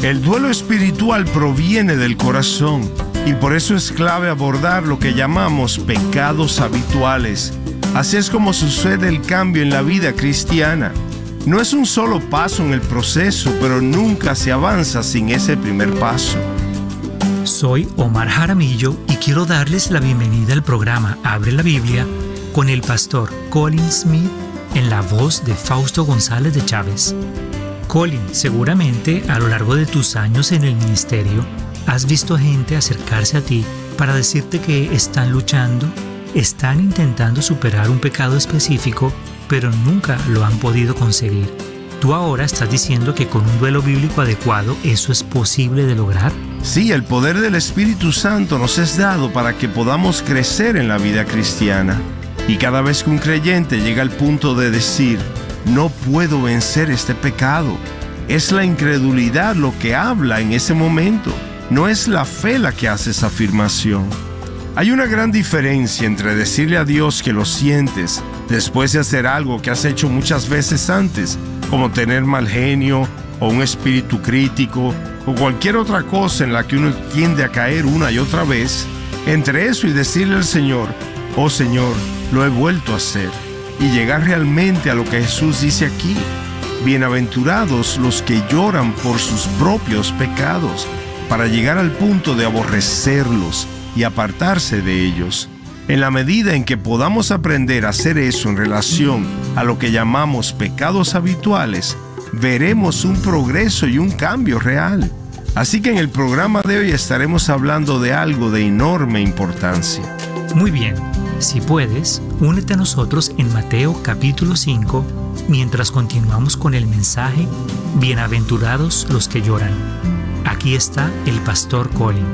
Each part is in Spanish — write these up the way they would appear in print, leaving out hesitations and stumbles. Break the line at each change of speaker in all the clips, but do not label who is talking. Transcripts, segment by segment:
El duelo espiritual proviene del corazón y por eso es clave abordar lo que llamamos pecados habituales. Así es como sucede el cambio en la vida cristiana. No es un solo paso en el proceso, pero nunca se avanza sin ese primer paso.
Soy Omar Jaramillo y quiero darles la bienvenida al programa Abre la Biblia con el pastor Colin Smith en la voz de Fausto González de Chávez. Colin, seguramente a lo largo de tus años en el ministerio has visto gente acercarse a ti para decirte que están luchando, están intentando superar un pecado específico, pero nunca lo han podido conseguir. ¿Tú ahora estás diciendo que con un duelo bíblico adecuado eso es posible de lograr?
Sí, el poder del Espíritu Santo nos es dado para que podamos crecer en la vida cristiana. Y cada vez que un creyente llega al punto de decir, no puedo vencer este pecado, es la incredulidad lo que habla en ese momento. No es la fe la que hace esa afirmación. Hay una gran diferencia entre decirle a Dios que lo sientes después de hacer algo que has hecho muchas veces antes, como tener mal genio o un espíritu crítico o cualquier otra cosa en la que uno tiende a caer una y otra vez, entre eso y decirle al Señor, oh Señor, lo he vuelto a hacer, y llegar realmente a lo que Jesús dice aquí. Bienaventurados los que lloran por sus propios pecados, para llegar al punto de aborrecerlos y apartarse de ellos. En la medida en que podamos aprender a hacer eso en relación a lo que llamamos pecados habituales, veremos un progreso y un cambio real. Así que en el programa de hoy estaremos hablando de algo de enorme importancia.
Muy bien, si puedes, únete a nosotros en Mateo capítulo 5, mientras continuamos con el mensaje Bienaventurados los que lloran. Aquí está el pastor Colin.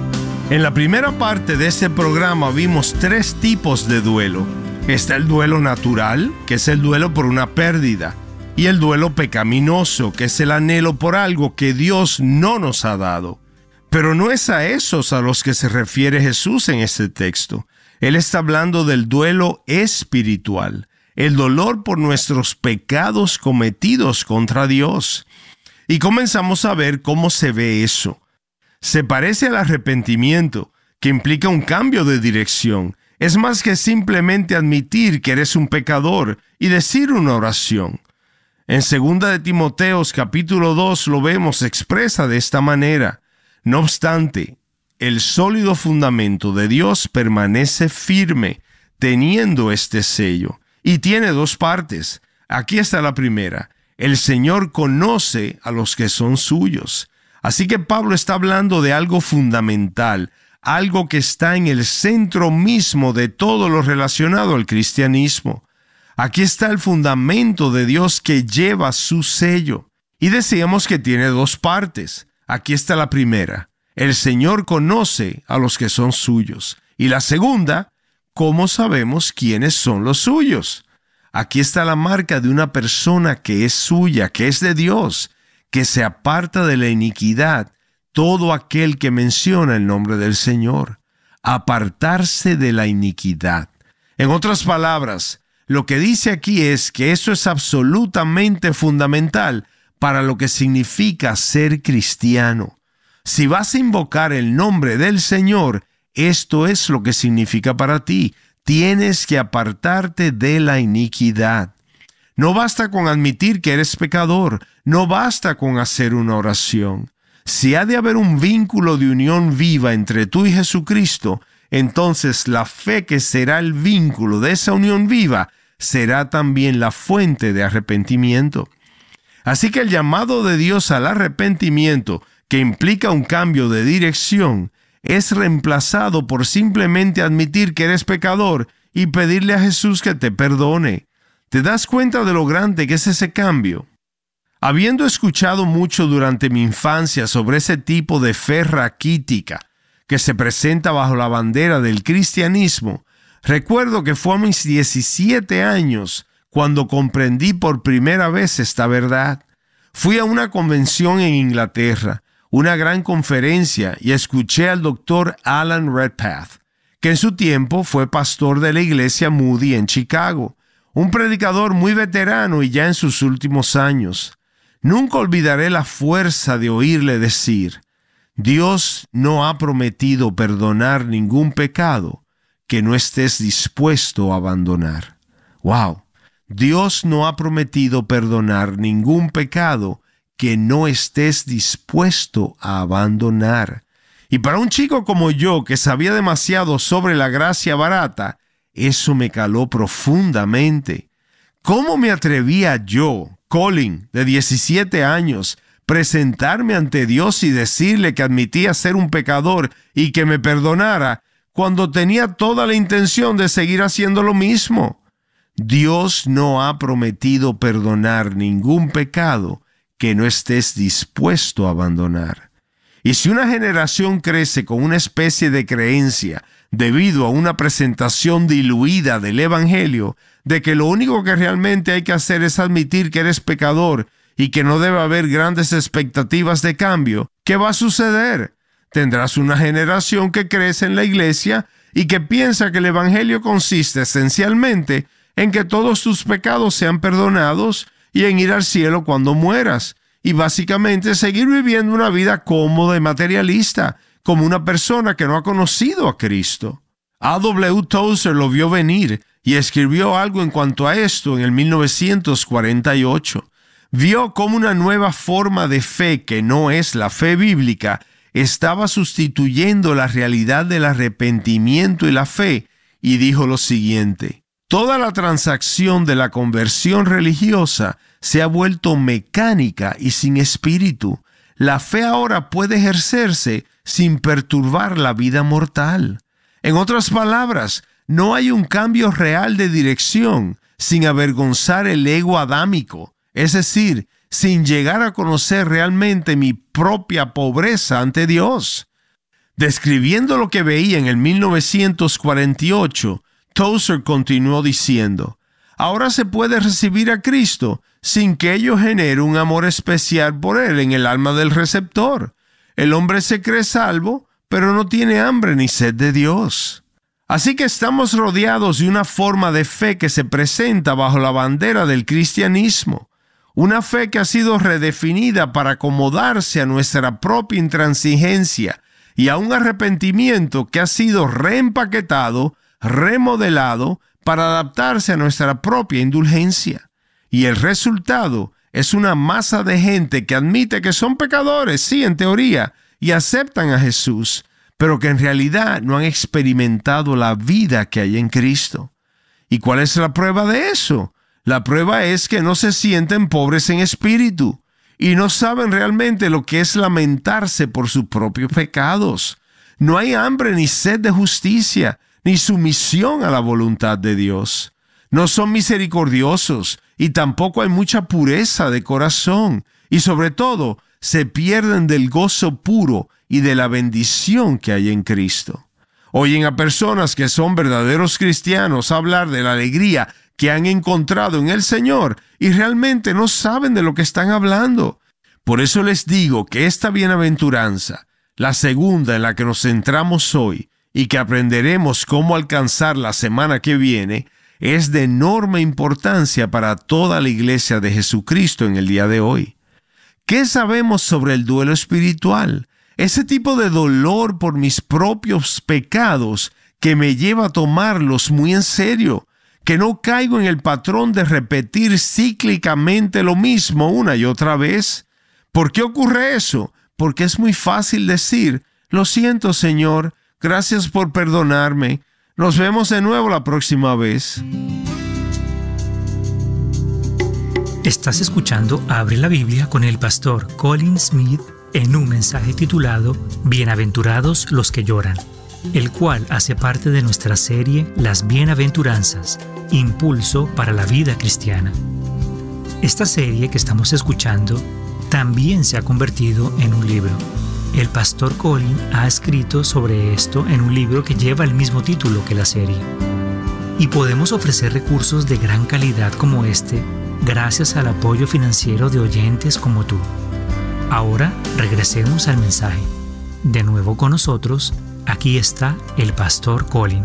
En la primera parte de este programa vimos 3 tipos de duelo. Está el duelo natural, que es el duelo por una pérdida, y el duelo pecaminoso, que es el anhelo por algo que Dios no nos ha dado. Pero no es a esos a los que se refiere Jesús en este texto. Él está hablando del duelo espiritual, el dolor por nuestros pecados cometidos contra Dios. Y comenzamos a ver cómo se ve eso. Se parece al arrepentimiento, que implica un cambio de dirección. Es más que simplemente admitir que eres un pecador y decir una oración. En 2 de Timoteo capítulo 2 lo vemos expresa de esta manera. No obstante, el sólido fundamento de Dios permanece firme, teniendo este sello. Y tiene 2 partes. Aquí está la primera. El Señor conoce a los que son suyos. Así que Pablo está hablando de algo fundamental, algo que está en el centro mismo de todo lo relacionado al cristianismo. Aquí está el fundamento de Dios que lleva su sello. Y decíamos que tiene 2 partes. Aquí está la primera. El Señor conoce a los que son suyos. Y la segunda, ¿cómo sabemos quiénes son los suyos? Aquí está la marca de una persona que es suya, que es de Dios, que se aparta de la iniquidad, todo aquel que menciona el nombre del Señor. Apartarse de la iniquidad. En otras palabras, lo que dice aquí es que eso es absolutamente fundamental para lo que significa ser cristiano. Si vas a invocar el nombre del Señor, esto es lo que significa para ti. Tienes que apartarte de la iniquidad. No basta con admitir que eres pecador, no basta con hacer una oración. Si ha de haber un vínculo de unión viva entre tú y Jesucristo, entonces la fe que será el vínculo de esa unión viva será también la fuente de arrepentimiento. Así que el llamado de Dios al arrepentimiento, que implica un cambio de dirección, es reemplazado por simplemente admitir que eres pecador y pedirle a Jesús que te perdone. ¿Te das cuenta de lo grande que es ese cambio? Habiendo escuchado mucho durante mi infancia sobre ese tipo de fe raquítica que se presenta bajo la bandera del cristianismo, recuerdo que fue a mis 17 años cuando comprendí por primera vez esta verdad. Fui a una convención en Inglaterra, una gran conferencia, y escuché al doctor Alan Redpath, que en su tiempo fue pastor de la iglesia Moody en Chicago, un predicador muy veterano y ya en sus últimos años. Nunca olvidaré la fuerza de oírle decir: Dios no ha prometido perdonar ningún pecado que no estés dispuesto a abandonar. ¡Wow! Dios no ha prometido perdonar ningún pecado que no estés dispuesto a abandonar. Y para un chico como yo, que sabía demasiado sobre la gracia barata, eso me caló profundamente. ¿Cómo me atrevía yo, Colin, de 17 años, presentarme ante Dios y decirle que admitía ser un pecador y que me perdonara, cuando tenía toda la intención de seguir haciendo lo mismo? Dios no ha prometido perdonar ningún pecado que no estés dispuesto a abandonar. Y si una generación crece con una especie de creencia debido a una presentación diluida del Evangelio, de que lo único que realmente hay que hacer es admitir que eres pecador y que no debe haber grandes expectativas de cambio, ¿qué va a suceder? Tendrás una generación que crece en la iglesia y que piensa que el Evangelio consiste esencialmente en que todos tus pecados sean perdonados y en ir al cielo cuando mueras, y básicamente seguir viviendo una vida cómoda y materialista, como una persona que no ha conocido a Cristo. A.W. Tozer lo vio venir y escribió algo en cuanto a esto en el 1948. Vio cómo una nueva forma de fe, que no es la fe bíblica, estaba sustituyendo la realidad del arrepentimiento y la fe, y dijo lo siguiente: toda la transacción de la conversión religiosa se ha vuelto mecánica y sin espíritu. La fe ahora puede ejercerse sin perturbar la vida mortal. En otras palabras, no hay un cambio real de dirección sin avergonzar el ego adámico, es decir, sin llegar a conocer realmente mi propia pobreza ante Dios. Describiendo lo que veía en el 1948, Tozer continuó diciendo: ahora se puede recibir a Cristo sin que ello genere un amor especial por Él en el alma del receptor. El hombre se cree salvo, pero no tiene hambre ni sed de Dios. Así que estamos rodeados de una forma de fe que se presenta bajo la bandera del cristianismo. Una fe que ha sido redefinida para acomodarse a nuestra propia intransigencia y a un arrepentimiento que ha sido reempaquetado, remodelado, para adaptarse a nuestra propia indulgencia. Y el resultado es una masa de gente que admite que son pecadores, sí, en teoría, y aceptan a Jesús, pero que en realidad no han experimentado la vida que hay en Cristo. ¿Y cuál es la prueba de eso? La prueba es que no se sienten pobres en espíritu y no saben realmente lo que es lamentarse por sus propios pecados. No hay hambre ni sed de justicia, ni sumisión a la voluntad de Dios. No son misericordiosos y tampoco hay mucha pureza de corazón. Y sobre todo, se pierden del gozo puro y de la bendición que hay en Cristo. Oyen a personas que son verdaderos cristianos hablar de la alegría que han encontrado en el Señor y realmente no saben de lo que están hablando. Por eso les digo que esta bienaventuranza, la segunda en la que nos centramos hoy y que aprenderemos cómo alcanzar la semana que viene, es de enorme importancia para toda la iglesia de Jesucristo en el día de hoy. ¿Qué sabemos sobre el duelo espiritual? Ese tipo de dolor por mis propios pecados que me lleva a tomarlos muy en serio, que no caigo en el patrón de repetir cíclicamente lo mismo una y otra vez. ¿Por qué ocurre eso? Porque es muy fácil decir: lo siento, Señor, gracias por perdonarme. Nos vemos de nuevo la próxima vez.
Estás escuchando Abre la Biblia con el pastor Colin Smith en un mensaje titulado Bienaventurados los que lloran, el cual hace parte de nuestra serie Las Bienaventuranzas, Impulso para la Vida Cristiana. Esta serie que estamos escuchando también se ha convertido en un libro. El pastor Colin ha escrito sobre esto en un libro que lleva el mismo título que la serie. Y podemos ofrecer recursos de gran calidad como este gracias al apoyo financiero de oyentes como tú. Ahora regresemos al mensaje. De nuevo con nosotros, aquí está el pastor Colin.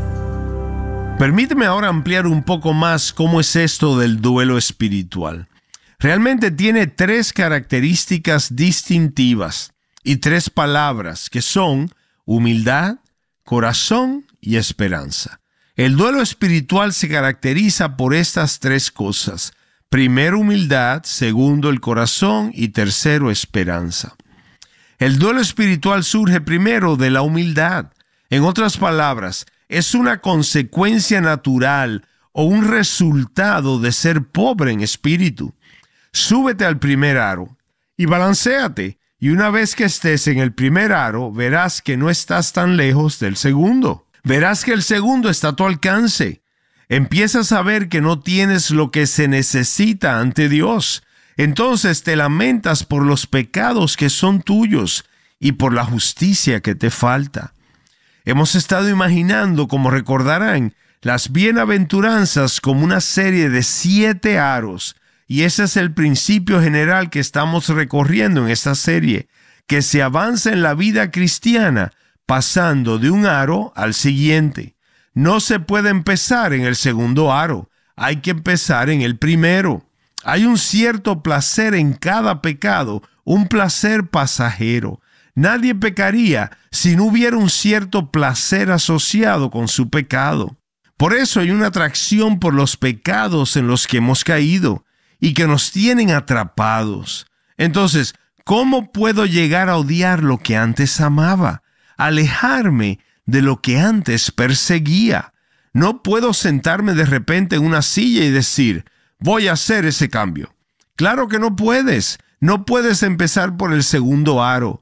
Permíteme ahora ampliar un poco más cómo es esto del duelo espiritual. Realmente tiene 3 características distintivas y 3 palabras que son humildad, corazón y esperanza. El duelo espiritual se caracteriza por estas 3 cosas. Primero, humildad. Segundo, el corazón. Y tercero, esperanza. El duelo espiritual surge primero de la humildad. En otras palabras, es una consecuencia natural o un resultado de ser pobre en espíritu. Súbete al primer aro y balanceate. Y una vez que estés en el primer aro, verás que no estás tan lejos del segundo. Verás que el segundo está a tu alcance. Empiezas a ver que no tienes lo que se necesita ante Dios. Entonces te lamentas por los pecados que son tuyos y por la justicia que te falta. Hemos estado imaginando, como recordarán, las bienaventuranzas como una serie de 7 aros. Y ese es el principio general que estamos recorriendo en esta serie, que se avanza en la vida cristiana pasando de un aro al siguiente. No se puede empezar en el segundo aro, hay que empezar en el primero. Hay un cierto placer en cada pecado, un placer pasajero. Nadie pecaría si no hubiera un cierto placer asociado con su pecado. Por eso hay una atracción por los pecados en los que hemos caído y que nos tienen atrapados. Entonces, ¿cómo puedo llegar a odiar lo que antes amaba? Alejarme de lo que antes perseguía. No puedo sentarme de repente en una silla y decir, voy a hacer ese cambio. Claro que no puedes. No puedes empezar por el segundo aro.